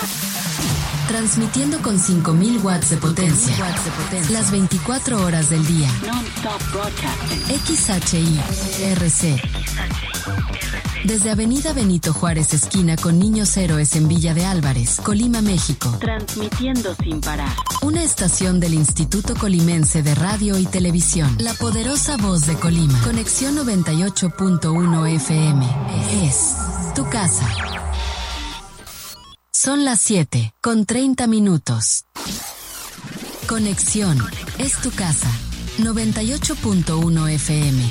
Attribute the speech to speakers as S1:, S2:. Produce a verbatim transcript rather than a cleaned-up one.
S1: Transmitiendo con cinco mil watts de potencia. Las veinticuatro horas del día. X H I R C. Desde Avenida Benito Juárez, esquina con Niños Héroes en Villa de Álvarez, Colima, México.
S2: Transmitiendo sin parar.
S1: Una estación del Instituto Colimense de Radio y Televisión. La poderosa voz de Colima. Conexión noventa y ocho punto uno F M. Es tu casa. Son las siete, con treinta minutos. Conexión. Es tu casa. noventa y ocho punto uno F M.